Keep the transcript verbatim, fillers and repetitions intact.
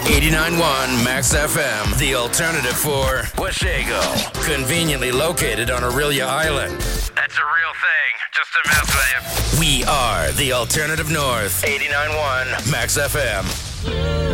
eighty-nine point one Max F M, the alternative for Washago. Conveniently located on Aurelia Island. That's a real thing, just to mess with you. We are the alternative north, eighty-nine point one Max F M.